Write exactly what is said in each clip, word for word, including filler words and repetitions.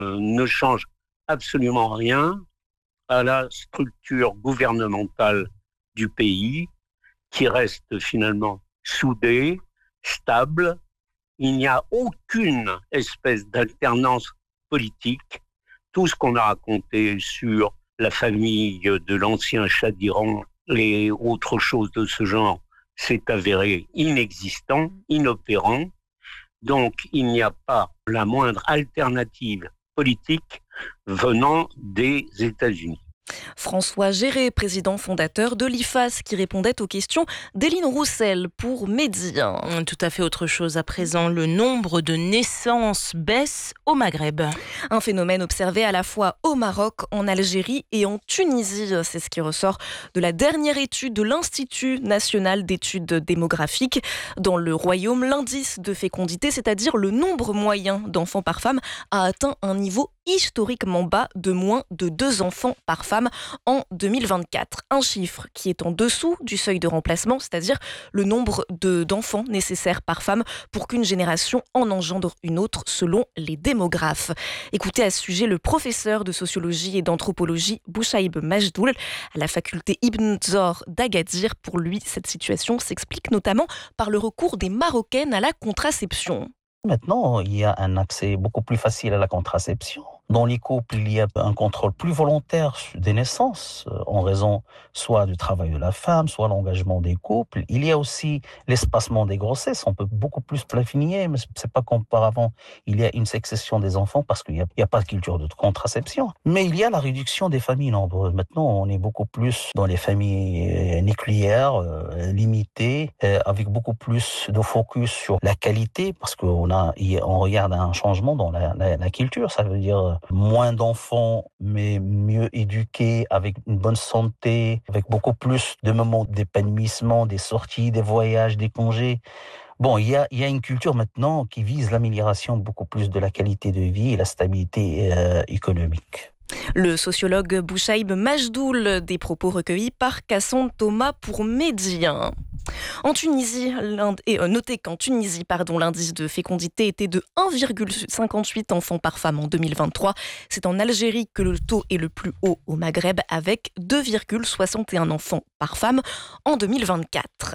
euh, ne change absolument rien à la structure gouvernementale du pays qui reste finalement soudée, stable. Il n'y a aucune espèce d'alternance politique. Tout ce qu'on a raconté sur la famille de l'ancien Shah d'Iran et autre chose de ce genre s'est avéré inexistant, inopérant. Donc, il n'y a pas la moindre alternative politique venant des États-Unis. François Géré, président fondateur de l'I F A S, qui répondait aux questions d'Éline Roussel pour Média. Tout à fait autre chose à présent. Le nombre de naissances baisse au Maghreb. Un phénomène observé à la fois au Maroc, en Algérie et en Tunisie. C'est ce qui ressort de la dernière étude de l'Institut national d'études démographiques. Dans le royaume, l'indice de fécondité, c'est-à-dire le nombre moyen d'enfants par femme, a atteint un niveau historiquement bas de moins de deux enfants par femme en deux mille vingt-quatre. Un chiffre qui est en dessous du seuil de remplacement, c'est-à-dire le nombre de, d'enfants nécessaires par femme pour qu'une génération en engendre une autre selon les démographes. Écoutez à ce sujet le professeur de sociologie et d'anthropologie Bouchaïb Majdoul à la faculté Ibn Zor d'Agadir. Pour lui, cette situation s'explique notamment par le recours des Marocaines à la contraception. Maintenant, il y a un accès beaucoup plus facile à la contraception. Dans les couples, il y a un contrôle plus volontaire des naissances, en raison soit du travail de la femme, soit l'engagement des couples. Il y a aussi l'espacement des grossesses. On peut beaucoup plus planifier, mais c'est pas comme auparavant. Il y a une succession des enfants parce qu'il n'y a, a pas de culture de contraception. Mais il y a la réduction des familles nombreuses. Maintenant, on est beaucoup plus dans les familles nucléaires, euh, limitées, euh, avec beaucoup plus de focus sur la qualité, parce qu'on a, on regarde un changement dans la, la, la culture. Ça veut dire moins d'enfants, mais mieux éduqués, avec une bonne santé, avec beaucoup plus de moments d'épanouissement, des sorties, des voyages, des congés. Bon, il y a, il y a une culture maintenant qui vise l'amélioration beaucoup plus de la qualité de vie et la stabilité euh, économique. Le sociologue Bouchaïb Majdoul, des propos recueillis par Cassandre Thomas pour Média. En Tunisie, et notez qu'en Tunisie, pardon, l'indice de fécondité était de un virgule cinquante-huit enfants par femme en deux mille vingt-trois. C'est en Algérie que le taux est le plus haut au Maghreb, avec deux virgule soixante et un enfants par femme en deux mille vingt-quatre.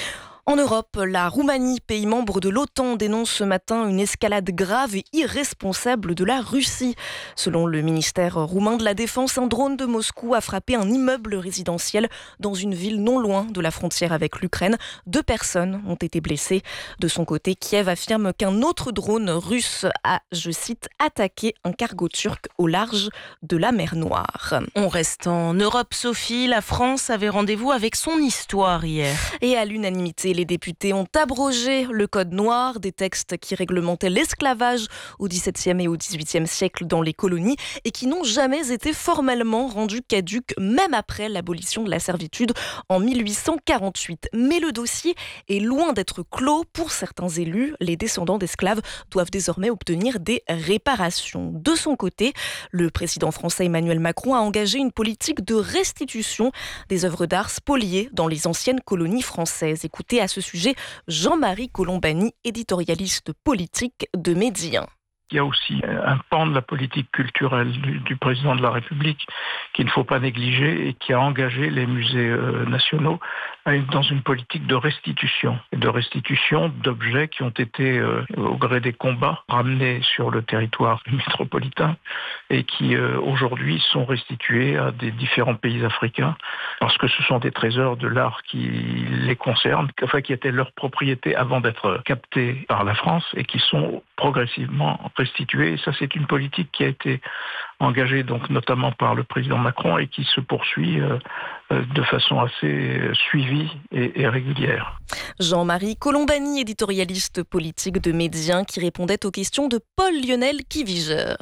En Europe, la Roumanie, pays membre de l'OTAN, dénonce ce matin une escalade grave et irresponsable de la Russie. Selon le ministère roumain de la Défense, un drone de Moscou a frappé un immeuble résidentiel dans une ville non loin de la frontière avec l'Ukraine. Deux personnes ont été blessées. De son côté, Kiev affirme qu'un autre drone russe a, je cite, attaqué un cargo turc au large de la mer Noire. On reste en Europe, Sophie. La France avait rendez-vous avec son histoire hier. Et à l'unanimité, les députés ont abrogé le code noir, des textes qui réglementaient l'esclavage au dix-septième et au dix-huitième siècle dans les colonies et qui n'ont jamais été formellement rendus caducs, même après l'abolition de la servitude en mille huit cent quarante-huit. Mais le dossier est loin d'être clos pour certains élus. Les descendants d'esclaves doivent désormais obtenir des réparations. De son côté, le président français Emmanuel Macron a engagé une politique de restitution des œuvres d'art spoliées dans les anciennes colonies françaises. Écoutez à ce sujet Jean-Marie Colombani, éditorialiste politique de Média. Il y a aussi un pan de la politique culturelle du, du président de la République qu'il ne faut pas négliger et qui a engagé les musées euh, nationaux dans une politique de restitution, de restitution d'objets qui ont été, euh, au gré des combats, ramenés sur le territoire métropolitain et qui euh, aujourd'hui sont restitués à des différents pays africains parce que ce sont des trésors de l'art qui les concernent, enfin qui étaient leur propriété avant d'être captés par la France et qui sont progressivement restitués. Et ça, c'est une politique qui a été engagée donc notamment par le président Macron et qui se poursuit euh, euh, de façon assez suivie et, et régulière. Jean-Marie Colombani, éditorialiste politique de Média, qui répondait aux questions de Paul-Lionel Kivigeur.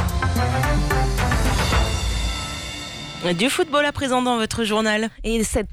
Du football à présent dans votre journal. Et cette